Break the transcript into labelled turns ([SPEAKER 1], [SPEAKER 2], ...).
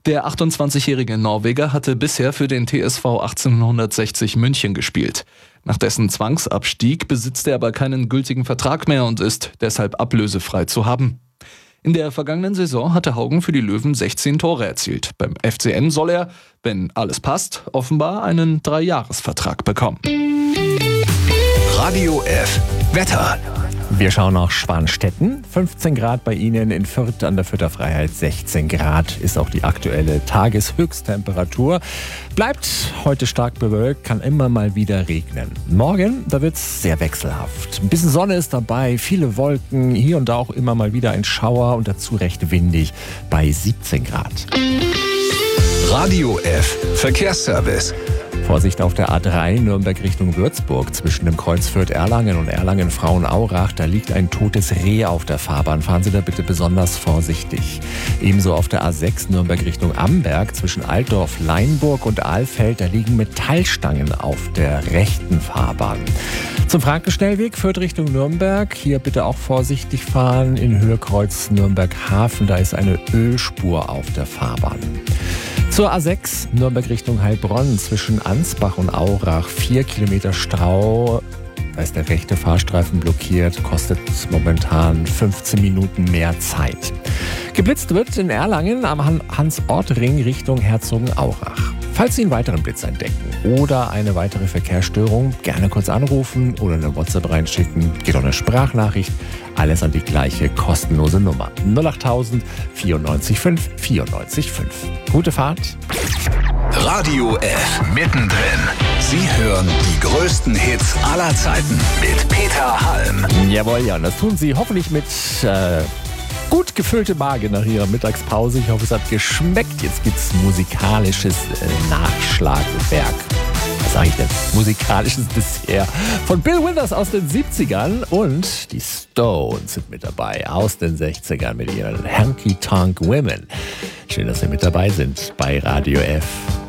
[SPEAKER 1] Der 28-jährige Norweger hatte bisher für den TSV 1860 München gespielt. Nach dessen Zwangsabstieg besitzt er aber keinen gültigen Vertrag mehr und ist deshalb ablösefrei zu haben. In der vergangenen Saison hatte Haugen für die Löwen 16 Tore erzielt. Beim FCN soll er, wenn alles passt, offenbar einen 3-Jahres-Vertrag bekommen.
[SPEAKER 2] Radio F Wetter.
[SPEAKER 3] Wir schauen nach Schwanstetten. 15 Grad bei Ihnen, in Fürth an der Fürther Freiheit 16 Grad ist auch die aktuelle Tageshöchsttemperatur. Bleibt heute stark bewölkt, kann immer mal wieder regnen. Morgen, da wird es sehr wechselhaft. Ein bisschen Sonne ist dabei, viele Wolken, hier und da auch immer mal wieder ein Schauer und dazu recht windig bei 17 Grad.
[SPEAKER 2] Radio F Verkehrsservice.
[SPEAKER 3] Vorsicht auf der A3 Nürnberg Richtung Würzburg. Zwischen dem Kreuz Fürth-Erlangen und Erlangen-Frauenaurach, da liegt ein totes Reh auf der Fahrbahn. Fahren Sie da bitte besonders vorsichtig. Ebenso auf der A6 Nürnberg Richtung Amberg. Zwischen Altdorf, Leinburg und Ahlfeld, da liegen Metallstangen auf der rechten Fahrbahn. Zum Frankenschnellweg Fürth Richtung Nürnberg. Hier bitte auch vorsichtig fahren. In Höhe Kreuz Nürnberg-Hafen, da ist eine Ölspur auf der Fahrbahn. Zur A6 Nürnberg Richtung Heilbronn zwischen Ansbach und Aurach 4 Kilometer Stau. Da ist der rechte Fahrstreifen blockiert, kostet momentan 15 Minuten mehr Zeit. Geblitzt wird in Erlangen am Hans-Ort-Ring Richtung Herzogenaurach. Falls Sie einen weiteren Blitz entdecken oder eine weitere Verkehrsstörung, gerne kurz anrufen oder eine WhatsApp reinschicken. Geht auch eine Sprachnachricht. Alles an die gleiche kostenlose Nummer. 08000 94 5 94 5. Gute Fahrt.
[SPEAKER 2] Radio F mittendrin. Sie hören die größten Hits aller Zeiten mit Peter Halm.
[SPEAKER 3] Jawohl, ja, und das tun Sie hoffentlich mit gut gefüllte Magen nach Ihrer Mittagspause. Ich hoffe, es hat geschmeckt. Jetzt gibt's musikalisches Nachschlagwerk. Was sage ich denn? Musikalisches Dessert von Bill Withers aus den 70ern und die Stones sind mit dabei aus den 60ern mit ihren Honky Tonk Women. Schön, dass Sie mit dabei sind bei Radio F.